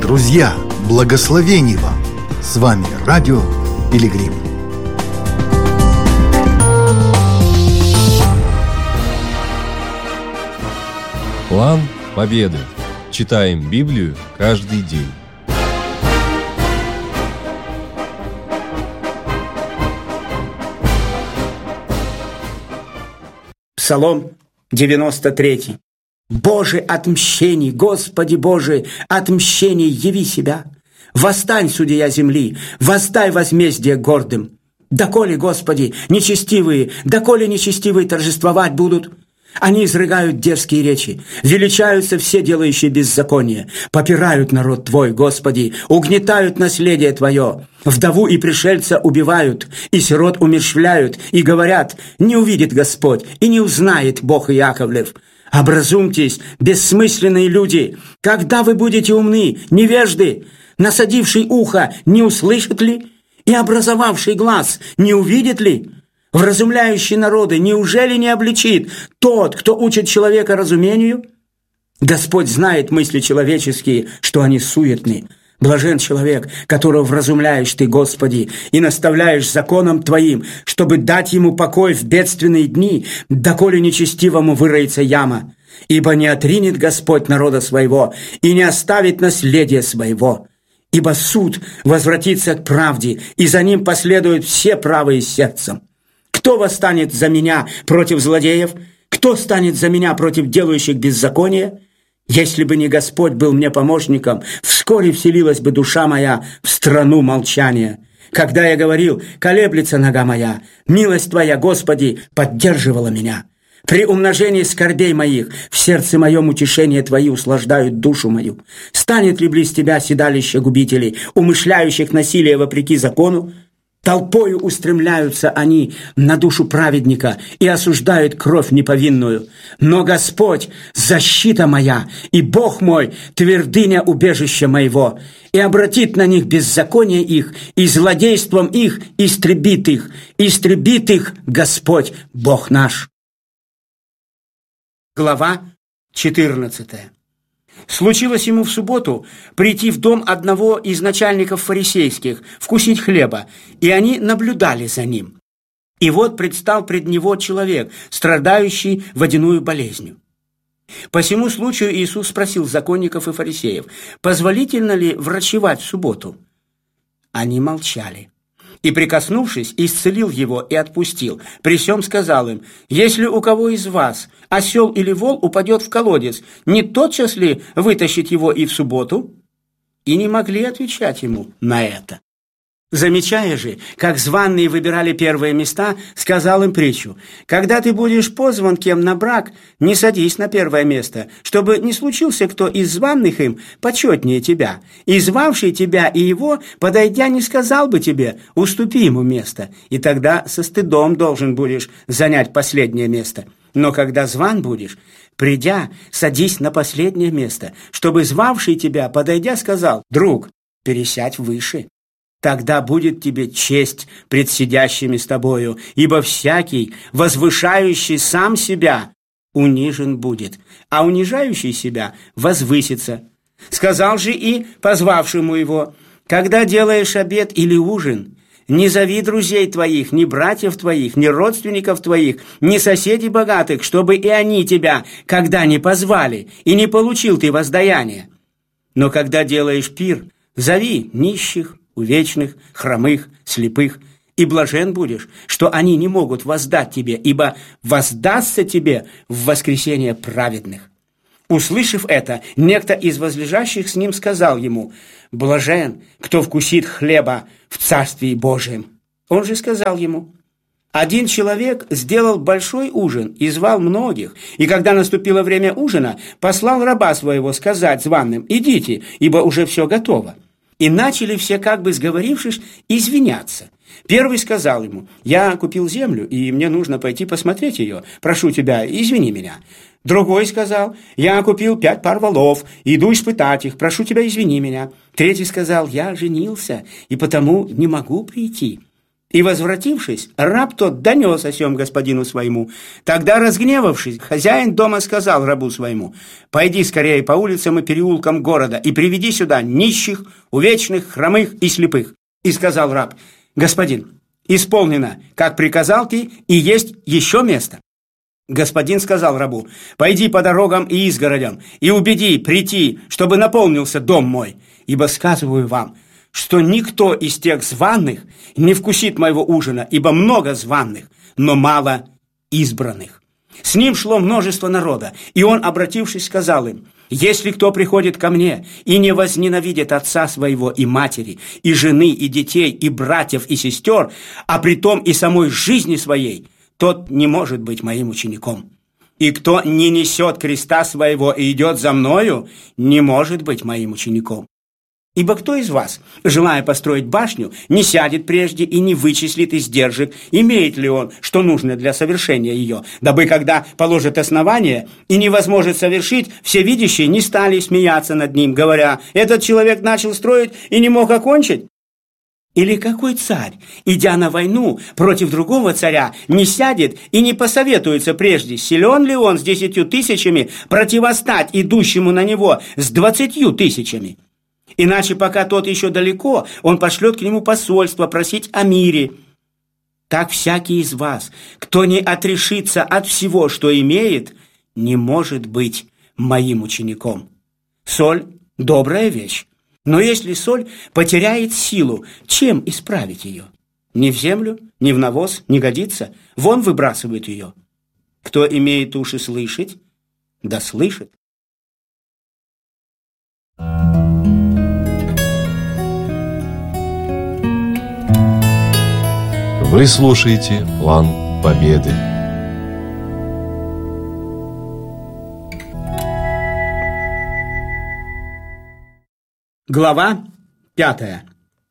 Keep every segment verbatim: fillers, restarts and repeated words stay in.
Друзья, благословений вам! С вами Радио Пилигрим. План победы. Читаем Библию каждый день. Псалом девяносто три. «Боже, отмщений, Господи Боже, отмщений, яви себя! Восстань, судья земли, воздай возмездие гордым! Доколе, Господи, нечестивые, доколе нечестивые торжествовать будут? Они изрыгают дерзкие речи, величаются все делающие беззаконие, попирают народ Твой, Господи, угнетают наследие Твое, вдову и пришельца убивают, и сирот умерщвляют, и говорят: не увидит Господь, и не узнает Бог Иаковлев. Образумьтесь, бессмысленные люди, когда вы будете умны, невежды, насадивший ухо не услышит ли, и образовавший глаз не увидит ли? Вразумляющий народы неужели не обличит тот, кто учит человека разумению? Господь знает мысли человеческие, что они суетны. Блажен человек, которого вразумляешь Ты, Господи, и наставляешь законом Твоим, чтобы дать ему покой в бедственные дни, доколе нечестивому выроется яма. Ибо не отринет Господь народа своего и не оставит наследия своего. Ибо суд возвратится к правде, и за ним последуют все правые сердцем. Кто восстанет за меня против злодеев? Кто станет за меня против делающих беззаконие? Если бы не Господь был мне помощником, вскоре вселилась бы душа моя в страну молчания. Когда я говорил: колеблется нога моя, милость Твоя, Господи, поддерживала меня. При умножении скорбей моих в сердце моем утешение Твои услаждают душу мою. Станет ли близ Тебя седалище губителей, умышляющих насилие вопреки закону? Толпою устремляются они на душу праведника и осуждают кровь неповинную. Но Господь – защита моя, и Бог мой – твердыня убежища моего, и обратит на них беззаконие их, и злодейством их истребит их, истребит их Господь Бог наш». Глава четырнадцатая. Случилось ему в субботу прийти в дом одного из начальников фарисейских, вкусить хлеба, и они наблюдали за ним. И вот предстал пред него человек, страдающий водяную болезнью. По сему случаю Иисус спросил законников и фарисеев: позволительно ли врачевать в субботу? Они молчали. И, прикоснувшись, исцелил его и отпустил. При сем сказал им: если у кого из вас осел или вол упадет в колодец, не тотчас ли вытащить его и в субботу? И не могли отвечать ему на это. Замечая же, как званые выбирали первые места, сказал им притчу: когда ты будешь позван кем на брак, не садись на первое место, чтобы не случился кто из званых им почетнее тебя, и звавший тебя и его, подойдя, не сказал бы тебе: уступи ему место, и тогда со стыдом должен будешь занять последнее место. Но когда зван будешь, придя, садись на последнее место, чтобы звавший тебя, подойдя, сказал: друг, пересядь выше. Тогда будет тебе честь пред сидящими с тобою, ибо всякий, возвышающий сам себя, унижен будет, а унижающий себя возвысится. Сказал же и позвавшему его: когда делаешь обед или ужин, не зови друзей твоих, ни братьев твоих, ни родственников твоих, ни соседей богатых, чтобы и они тебя когда не позвали, и не получил ты воздаяние. Но когда делаешь пир, зови нищих, увечных, хромых, слепых, и блажен будешь, что они не могут воздать тебе, ибо воздастся тебе в воскресение праведных». Услышав это, некто из возлежащих с ним сказал ему: «Блажен, кто вкусит хлеба в Царствии Божьем». Он же сказал ему: «Один человек сделал большой ужин и звал многих, и когда наступило время ужина, послал раба своего сказать званым: идите, ибо уже все готово». И начали все, как бы сговорившись, извиняться. Первый сказал ему: «Я купил землю, и мне нужно пойти посмотреть ее. Прошу тебя, извини меня». Другой сказал: «Я купил пять пар волов, иду испытать их. Прошу тебя, извини меня». Третий сказал: «Я женился, и потому не могу прийти». И, возвратившись, раб тот донес о сем господину своему. Тогда, разгневавшись, хозяин дома сказал рабу своему: «Пойди скорее по улицам и переулкам города и приведи сюда нищих, увечных, хромых и слепых». И сказал раб: «Господин, исполнено, как приказал ты, и есть еще место». Господин сказал рабу: «Пойди по дорогам и изгородям и убеди прийти, чтобы наполнился дом мой. Ибо сказываю вам, что никто из тех званых не вкусит моего ужина, ибо много званых, но мало избранных». С ним шло множество народа, и он, обратившись, сказал им: «Если кто приходит ко мне и не возненавидит отца своего и матери, и жены, и детей, и братьев, и сестер, а притом и самой жизни своей, тот не может быть моим учеником. И кто не несет креста своего и идет за мною, не может быть моим учеником. Ибо кто из вас, желая построить башню, не сядет прежде и не вычислит издержек, имеет ли он, что нужно для совершения ее, дабы, когда положит основание и не возможет совершить, все видящие не стали смеяться над ним, говоря: этот человек начал строить и не мог окончить? Или какой царь, идя на войну против другого царя, не сядет и не посоветуется прежде, силен ли он с десятью тысячами противостать идущему на него с двадцатью тысячами? Иначе, пока тот еще далеко, он пошлет к нему посольство просить о мире. Так всякий из вас, кто не отрешится от всего, что имеет, не может быть моим учеником. Соль – добрая вещь, но если соль потеряет силу, чем исправить ее? Ни в землю, ни в навоз не годится, вон выбрасывают ее. Кто имеет уши слышать, да слышит. Вы слушаете «План Победы». Глава пятая.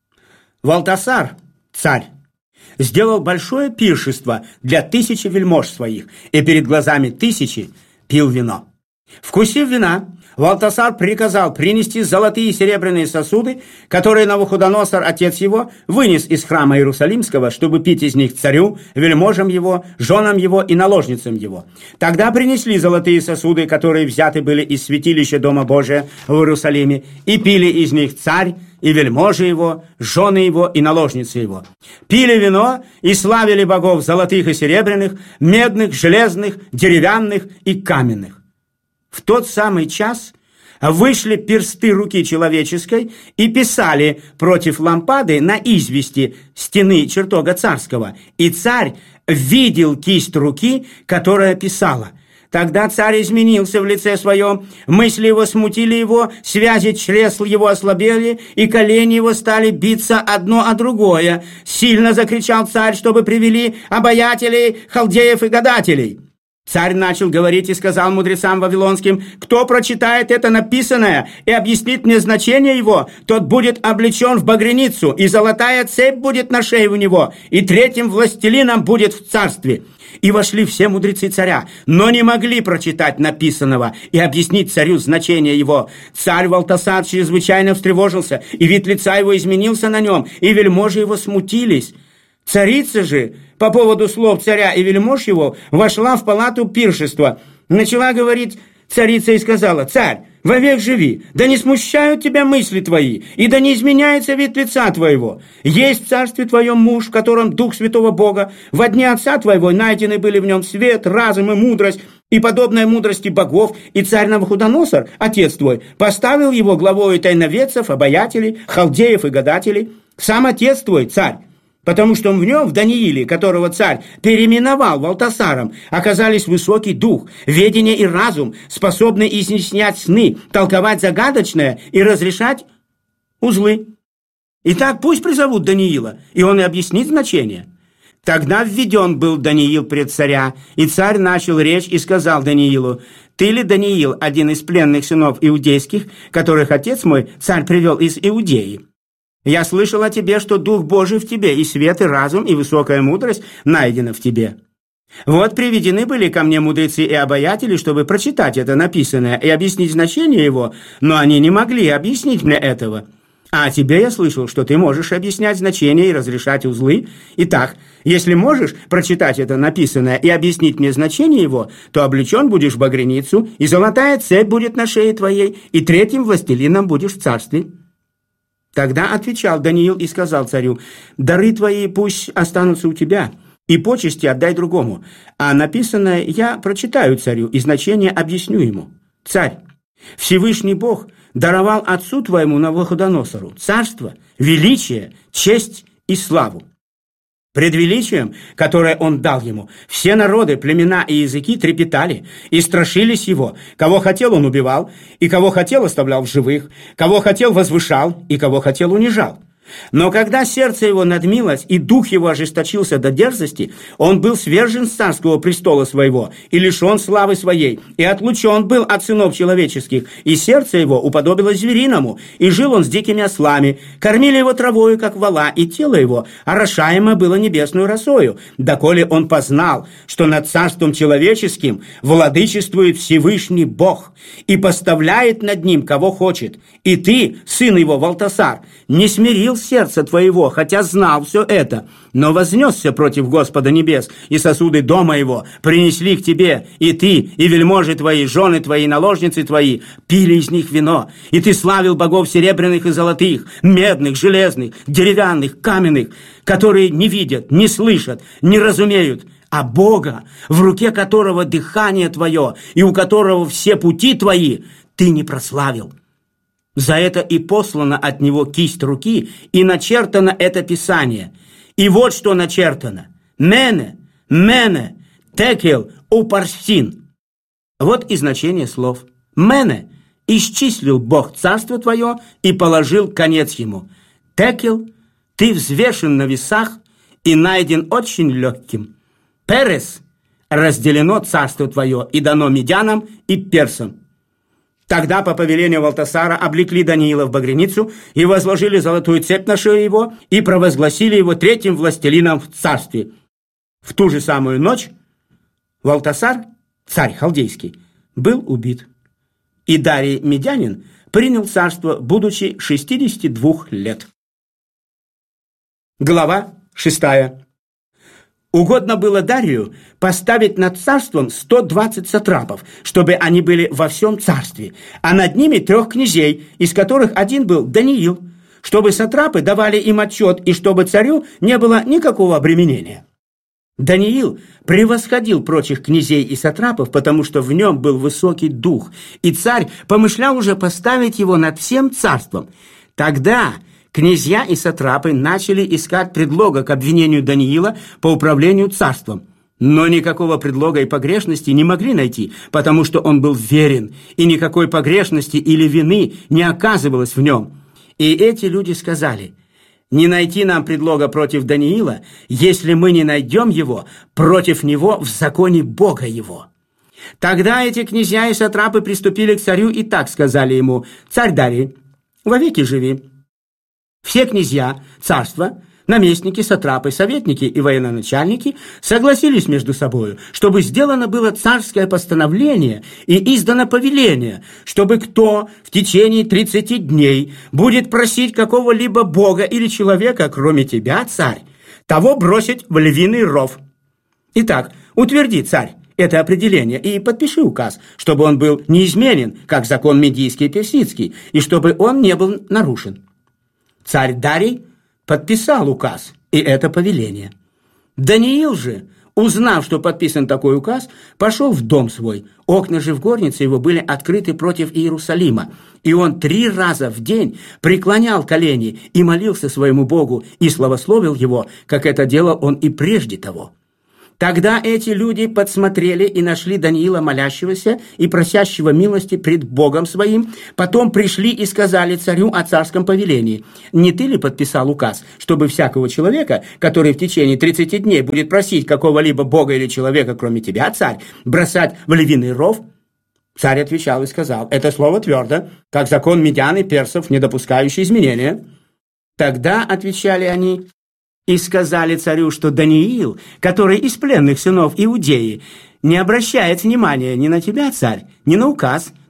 Валтасар, царь, сделал большое пиршество для тысячи вельмож своих, и перед глазами тысячи пил вино. Вкусив вина, Валтасар приказал принести золотые и серебряные сосуды, которые Навуходоносор, отец его, вынес из храма Иерусалимского, чтобы пить из них царю, вельможам его, женам его и наложницам его. Тогда принесли золотые сосуды, которые взяты были из святилища Дома Божия в Иерусалиме, и пили из них царь и вельможи его, жены его и наложницы его. Пили вино и славили богов золотых и серебряных, медных, железных, деревянных и каменных. В тот самый час вышли персты руки человеческой и писали против лампады на извести стены чертога царского, и царь видел кисть руки, которая писала. Тогда царь изменился в лице своем, мысли его смутили его, связи чресл его ослабели, и колени его стали биться одно о другое. Сильно закричал царь, чтобы привели обаятелей, халдеев и гадателей. Царь начал говорить и сказал мудрецам вавилонским: «Кто прочитает это написанное и объяснит мне значение его, тот будет облечен в багряницу, и золотая цепь будет на шее у него, и третьим властелином будет в царстве». И вошли все мудрецы царя, но не могли прочитать написанного и объяснить царю значение его. Царь Валтасар чрезвычайно встревожился, и вид лица его изменился на нем, и вельможи его смутились. Царица же, по поводу слов царя и вельмож его, вошла в палату пиршества. Начала говорить царица и сказала: «Царь, вовек живи, да не смущают тебя мысли твои, и да не изменяется вид лица твоего. Есть в царстве твоем муж, в котором дух святого Бога. Во дне отца твоего найдены были в нем свет, разум и мудрость, и подобная мудрости богов, и царь Навуходоносор, отец твой, поставил его главою тайноведцев, обаятелей, халдеев и гадателей. Сам отец твой, царь, потому что в нем, в Данииле, которого царь переименовал Валтасаром, оказались высокий дух, ведение и разум, способные изъяснять сны, толковать загадочное и разрешать узлы. Итак, пусть призовут Даниила, и он и объяснит значение». Тогда введен был Даниил пред царя, и царь начал речь и сказал Даниилу: «Ты ли, Даниил, один из пленных сынов иудейских, которых отец мой, царь, привел из Иудеи? Я слышал о тебе, что Дух Божий в тебе, и свет, и разум, и высокая мудрость найдена в тебе. Вот приведены были ко мне мудрецы и обаятели, чтобы прочитать это написанное и объяснить значение его, но они не могли объяснить мне этого. А тебе я слышал, что ты можешь объяснять значения и разрешать узлы. Итак, если можешь прочитать это написанное и объяснить мне значение его, то облечен будешь в багряницу, и золотая цепь будет на шее твоей, и третьим властелином будешь в царстве». Тогда отвечал Даниил и сказал царю: «Дары твои пусть останутся у тебя, и почести отдай другому, а написанное я прочитаю царю, и значение объясню ему. Царь, Всевышний Бог даровал отцу твоему Навуходоносору царство, величие, честь и славу. Пред величием, которое он дал ему, все народы, племена и языки трепетали и страшились его. Кого хотел, он убивал, и кого хотел, оставлял в живых, кого хотел, возвышал, и кого хотел, унижал. Но когда сердце его надмилось, и дух его ожесточился до дерзости, он был свержен с царского престола своего, и лишен славы своей, и отлучен был от сынов человеческих, и сердце его уподобилось звериному, и жил он с дикими ослами, кормили его травою, как вола, и тело его орошаемо было небесную росою, доколе он познал, что над царством человеческим владычествует Всевышний Бог, и поставляет над ним, кого хочет. И ты, сын его, Валтасар, не смирил сердце твоего, хотя знал все это, но вознесся против Господа небес, и сосуды дома его принесли к тебе, и ты, и вельможи твои, жены твои, наложницы твои, пили из них вино, и ты славил богов серебряных и золотых, медных, железных, деревянных, каменных, которые не видят, не слышат, не разумеют, а Бога, в руке которого дыхание твое, и у которого все пути твои, ты не прославил. За это и послана от него кисть руки, и начертано это писание. И вот что начертано: «Мене, мене, текел, упарсин». Вот и значение слов. «Мене» – исчислил Бог царство твое и положил конец ему. «Текел» – ты взвешен на весах и найден очень легким. «Перес» – разделено царство твое и дано медянам и персам. Тогда по повелению Валтасара облекли Даниила в багряницу и возложили золотую цепь на шею его и провозгласили его третьим властелином в царстве. В ту же самую ночь Валтасар, царь халдейский, был убит. И Дарий Медянин принял царство, будучи шестидесяти двух лет. Глава шестая. Угодно было Дарию поставить над царством сто двадцать сатрапов, чтобы они были во всем царстве, а над ними трех князей, из которых один был Даниил, чтобы сатрапы давали им отчет и чтобы царю не было никакого обременения. Даниил превосходил прочих князей и сатрапов, потому что в нем был высокий дух, и царь помышлял уже поставить его над всем царством. Тогда князья и сатрапы начали искать предлога к обвинению Даниила по управлению царством, но никакого предлога и погрешности не могли найти, потому что он был верен, и никакой погрешности или вины не оказывалось в нем. И эти люди сказали: «Не найти нам предлога против Даниила, если мы не найдем его против него в законе Бога его». Тогда эти князья и сатрапы приступили к царю и так сказали ему: «Царь Дарий, вовеки живи». Все князья царства, наместники, сатрапы, советники и военачальники согласились между собою, чтобы сделано было царское постановление и издано повеление, чтобы кто в течение тридцати дней будет просить какого-либо бога или человека, кроме тебя, царь, того бросить в львиный ров. Итак, утверди, царь, это определение и подпиши указ, чтобы он был неизменен, как закон медийский и персидский, и чтобы он не был нарушен. Царь Дарий подписал указ и это повеление. Даниил же, узнав, что подписан такой указ, пошел в дом свой. Окна же в горнице его были открыты против Иерусалима, и он три раза в день преклонял колени и молился своему Богу и славословил его, как это делал он и прежде того. Тогда эти люди подсмотрели и нашли Даниила молящегося и просящего милости пред Богом своим, потом пришли и сказали царю о царском повелении: «Не ты ли подписал указ, чтобы всякого человека, который в течение тридцати дней будет просить какого-либо бога или человека, кроме тебя, царь, бросать в львиный ров?» Царь отвечал и сказал: «Это слово твердо, как закон медян и персов, не допускающий изменения». Тогда отвечали они и сказали царю, что Даниил, который из пленных сынов Иудеи, не обращает внимания ни на тебя, царь, ни на указ,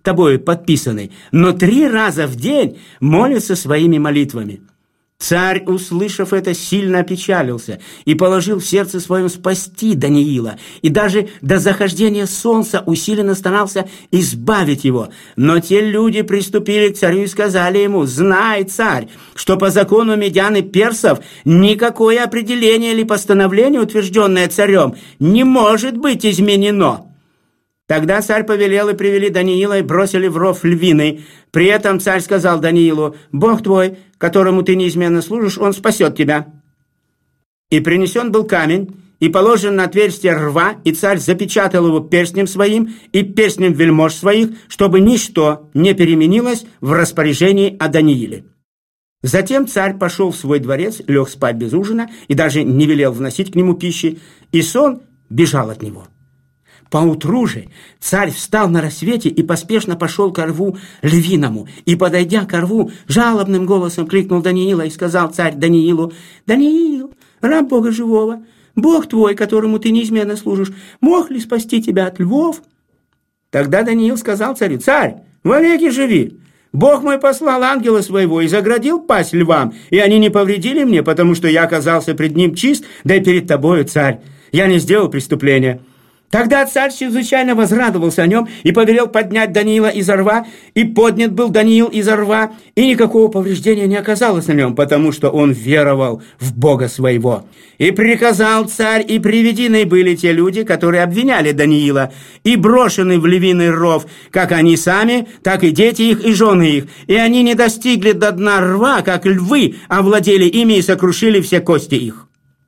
тобою подписанный, но три раза в день молится своими молитвами». Царь, услышав это, сильно опечалился и положил в сердце своем спасти Даниила, и даже до захождения солнца усиленно старался избавить его. Но те люди приступили к царю и сказали ему: «Знай, царь, что по закону медян и персов никакое определение или постановление, утвержденное царем, не может быть изменено». Тогда царь повелел, и привели Даниила, и бросили в ров львиный. При этом царь сказал Даниилу: «Бог твой, которому ты неизменно служишь, он спасет тебя». И принесен был камень, и положен на отверстие рва, и царь запечатал его перстнем своим и перстнем вельмож своих, чтобы ничто не переменилось в распоряжении о Данииле. Затем царь пошел в свой дворец, лег спать без ужина и даже не велел вносить к нему пищи, и сон бежал от него. Поутру же царь встал на рассвете и поспешно пошел ко рву львиному, и, подойдя ко рву, жалобным голосом кликнул Даниила, и сказал царь Даниилу: «Даниил, раб Бога живого, Бог твой, которому ты неизменно служишь, мог ли спасти тебя от львов?» Тогда Даниил сказал царю: «Царь, вовеки живи! Бог мой послал ангела своего и заградил пасть львам, и они не повредили мне, потому что я оказался пред ним чист, да и перед тобою, царь. Я не сделал преступления». Тогда царь чрезвычайно возрадовался о нем и повелел поднять Даниила из рва, и поднят был Даниил из рва, и никакого повреждения не оказалось на нем, потому что он веровал в Бога своего. И приказал царь, и приведены были те люди, которые обвиняли Даниила, и брошены в львиный ров, как они сами, так и дети их, и жены их, и они не достигли до дна рва, как львы овладели ими и сокрушили все кости их.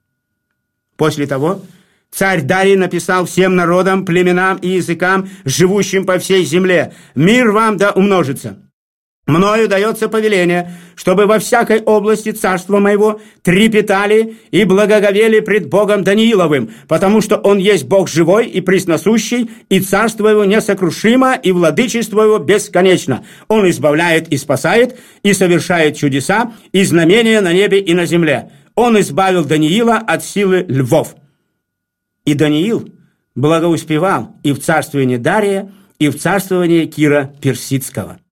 После того царь Дарий написал всем народам, племенам и языкам, живущим по всей земле: «Мир вам да умножится. Мною дается повеление, чтобы во всякой области царства моего трепетали и благоговели пред Богом Данииловым, потому что Он есть Бог живой и пресносущий, и царство Его несокрушимо, и владычество Его бесконечно. Он избавляет и спасает, и совершает чудеса, и знамения на небе и на земле. Он избавил Даниила от силы львов». И Даниил благоуспевал и в царствовании Дария, и в царствовании Кира Персидского.